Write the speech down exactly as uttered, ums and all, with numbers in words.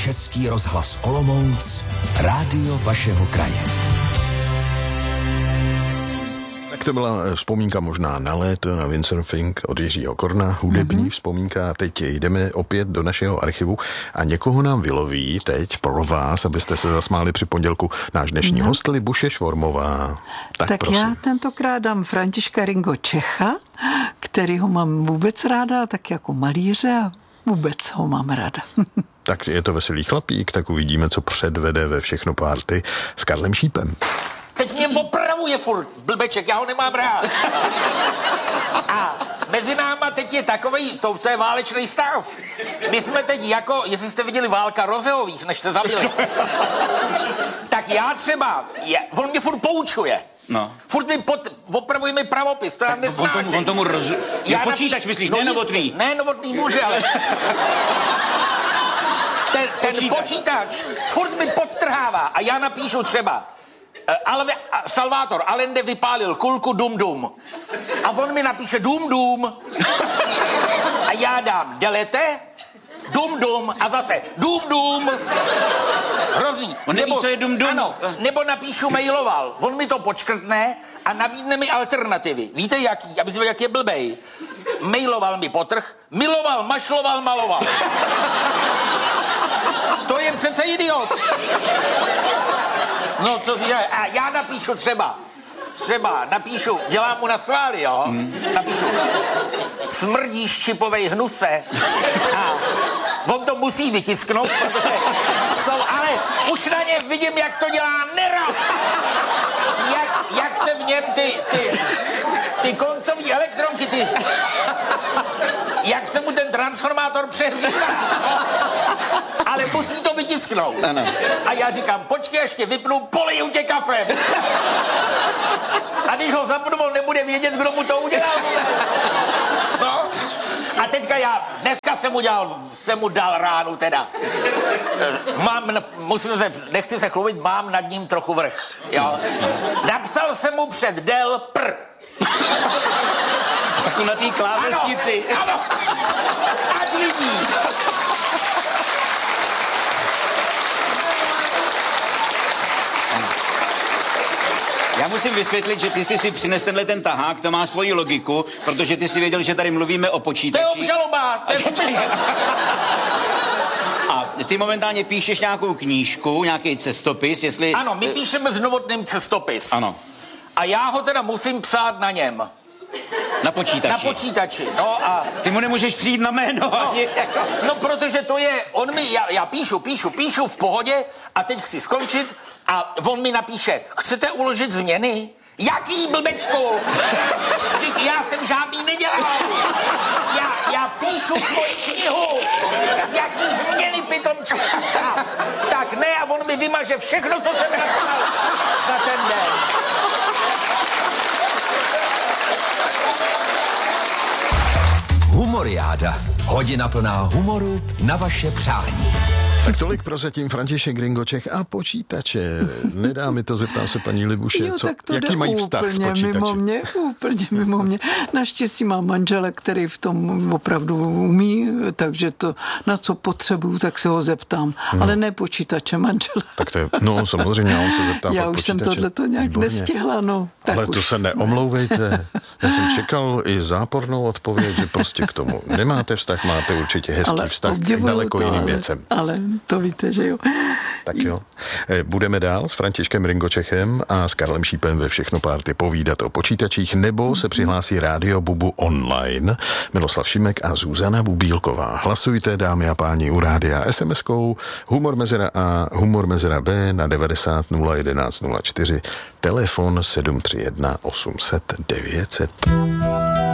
Český rozhlas Olomouc, rádio vašeho kraje. Tak to byla vzpomínka možná na léto, na windsurfing od Jiřího Korna, hudební mm-hmm. vzpomínka. Teď jdeme opět do našeho archivu a někoho nám vyloví teď pro vás, abyste se zasmáli při pondělku, náš dnešní no. host Libuše Švormová. Tak, tak prosím. Já tentokrát dám Františka Ringo Čecha, kterýho mám vůbec ráda, tak jako malíře a vůbec ho mám ráda. Tak je to veselý chlapík, tak uvidíme, co předvede ve Všechno párty s Karlem Šípem. Teď mě opravuje furt blbeček, já ho nemám rád. A mezi náma teď je takovej, to, to je válečný stav. My jsme teď jako, jestli jste viděli Válka Rozeových, než se zabili. Tak já třeba, je, on mě furt poučuje. No. Furt mi pod, opravuje mi pravopis, to já nesnáším. On tomu, on tomu roz... Já počítač napí... myslíš, no ne Novotný? Ne, Novotný může, ale... ten ten počítač. počítač furt mi podtrhává a já napíšu třeba Alve, Salvátor Allende vypálil kulku dum dum. A on mi napíše dum dum. A já dám delete, dum dum a zase dum dum. Hrozný. On neví, nebo, co je dum dum. Ano, nebo napíšu mailoval. On mi to počkrtne a nabídne mi alternativy. Víte jaký? Aby si věděl, jak je blbej. Mailoval mi potrh, miloval, mašloval, maloval. To je přece idiot. No, co je? A já napíšu třeba, třeba napíšu, dělám mu na schvály, jo? Hmm. Napíšu, smrdíš čipovej hnuse. A on to musí vytisknout, protože jsou, ale už na ně vidím, jak to dělá nerad. Jak, jak se v něm ty, ty, ty koncový elektronky, ty, jak se mu ten transformátor přehřívá. Ale musí to vytisknout. Ano. A já říkám, počkej, ještě vypnu, poliju tě kafem. A když ho zapnu, on nebude vědět, kdo mu to udělal. No. A teďka já, dneska jsem mu, dělal, jsem mu dal ránu teda. Mám, musím se, nechci se chlubit, mám nad ním trochu vrch. Jo. Napsal jsem mu před del pr. Jako na té klávesnici. Ano, ano. Ať vidí. Já musím vysvětlit, že ty jsi si přines tenhle ten tahák, to má svoji logiku, protože ty si věděl, že tady mluvíme o počítači. To je obžaloba, to je A ty momentálně píšeš nějakou knížku, nějaký cestopis, jestli... Ano, my píšeme s Novotným cestopis. Ano. A já ho teda musím psát na něm. Na počítači. Na počítači, no a... Ty mu nemůžeš přijít na jméno. No, ani, jako... no protože to je, on mi, já, já píšu, píšu, píšu v pohodě a teď chci skončit a on mi napíše, chcete uložit změny? Jaký blbečku? Já jsem žádný nedělal. Já, já píšu svoji knihu. Jaký změny, pitomčka? Tak ne, a on mi vymaže všechno, co jsem napsal za ten den. Humoriáda. Hodina plná humoru na vaše přání. Tak tolik prozatím František Ringo Čech a počítače. Nedá mi to, zeptám se paní Libuše, jo, co, to jaký mají vztah s počítači? Mimo mě, úplně mimo mě. Naštěstí mám manžele, který v tom opravdu umí, takže to, na co potřebuju, tak se ho zeptám. Hmm. Ale ne počítače, manžele. Tak to je, no samozřejmě, já on se zeptá. Já už počítače. jsem tohleto nějak Výborně. nestihla, no. Tak ale už. to se neomlouvejte. Já jsem čekal i zápornou odpověď, že prostě k tomu nemáte vztah, máte určitě hezký ale vztah k daleko to, jiným ale, věcem. Ale to víte, že jo. Tak jo. Budeme dál s Františkem Ringo Čechem a s Karlem Šípem ve Všechno párty povídat o počítačích, nebo se přihlásí Rádio Bubu online Miloslav Šimek a Zuzana Bubílková. Hlasujte, dámy a páni, u rádia es em eskou Humor mezera A, Humor mezera B na devadesát nula jedenáct nula čtyři, telefon sedm tři jedna osm set devět set.